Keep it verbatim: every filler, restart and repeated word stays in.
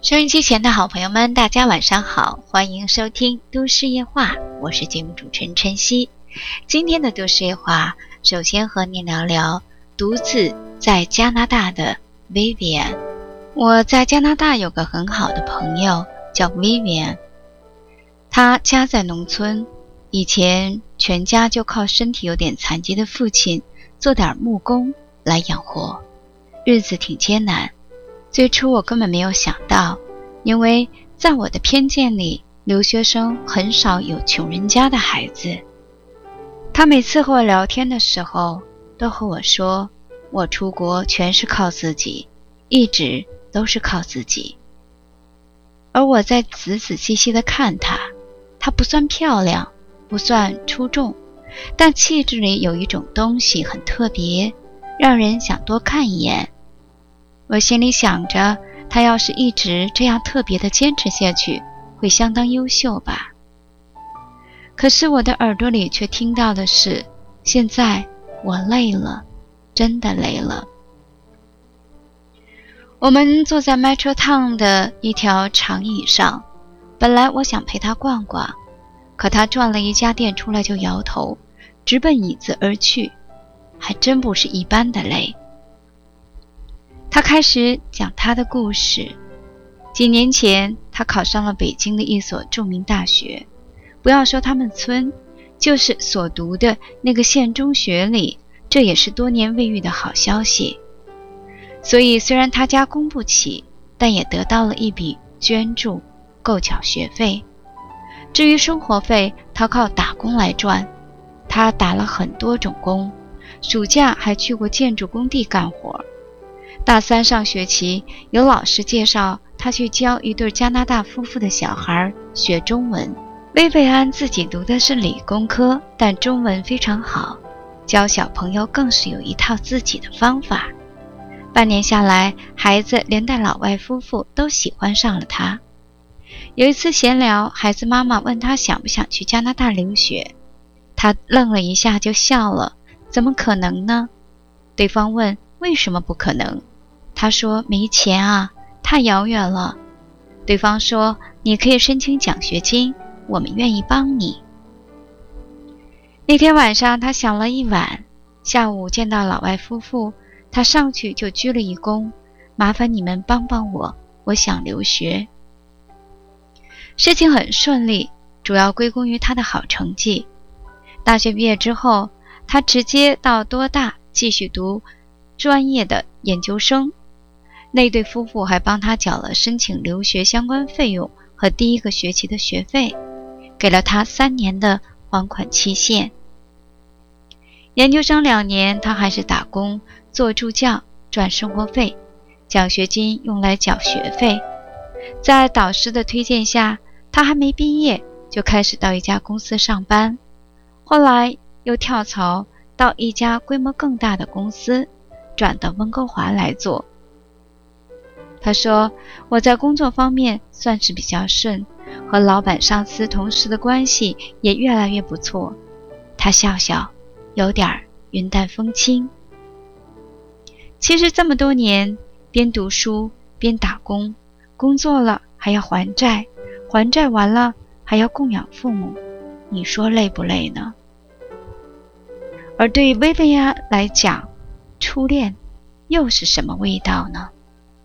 收音机前的好朋友们，大家晚上好，欢迎收听都市夜话，我是节目主持人晨曦。今天的都市夜话，首先和您聊聊独自在加拿大的 Vivian。 我在加拿大有个很好的朋友叫 Vivian， 她家在农村，以前全家就靠身体有点残疾的父亲做点木工来养活，日子挺艰难。最初我根本没有想到，因为在我的偏见里，留学生很少有穷人家的孩子。他每次和我聊天的时候都和我说，我出国全是靠自己，一直都是靠自己。而我在仔仔细细地看她，她不算漂亮，不算出众，但气质里有一种东西很特别，让人想多看一眼。我心里想着，她要是一直这样特别的坚持下去，会相当优秀吧。可是我的耳朵里却听到的是，现在我累了，真的累了。我们坐在 Metro Town 的一条长椅上，本来我想陪她逛逛，可她转了一家店出来就摇头，直奔椅子而去，还真不是一般的累。他开始讲他的故事。几年前，他考上了北京的一所著名大学，不要说他们村，就是所读的那个县中学里，这也是多年未遇的好消息。所以虽然他家供不起，但也得到了一笔捐助，够缴学费。至于生活费，他靠打工来赚。他打了很多种工，暑假还去过建筑工地干活。大三上学期，有老师介绍他去教一对加拿大夫妇的小孩学中文。薇薇安自己读的是理工科，但中文非常好，教小朋友更是有一套自己的方法。半年下来，孩子连带老外夫妇都喜欢上了他。有一次闲聊，孩子妈妈问他想不想去加拿大留学，他愣了一下就笑了，怎么可能呢？对方问为什么不可能，他说没钱啊，太遥远了。对方说你可以申请奖学金，我们愿意帮你。那天晚上他想了一晚，下午见到老外夫妇，他上去就鞠了一躬，麻烦你们帮帮我，我想留学。事情很顺利，主要归功于他的好成绩。大学毕业之后，他直接到多大继续读专业的研究生。那对夫妇还帮他缴了申请留学相关费用和第一个学期的学费，给了他三年的还款期限。研究生两年，他还是打工做助教赚生活费，奖学金用来缴学费。在导师的推荐下，他还没毕业就开始到一家公司上班，后来又跳槽到一家规模更大的公司，转到温哥华来做。他说，我在工作方面算是比较顺，和老板、上司、同事的关系也越来越不错。他笑笑，有点云淡风轻。其实这么多年，边读书边打工，工作了还要还债，还债完了还要供养父母，你说累不累呢？而对于薇薇安来讲，初恋又是什么味道呢？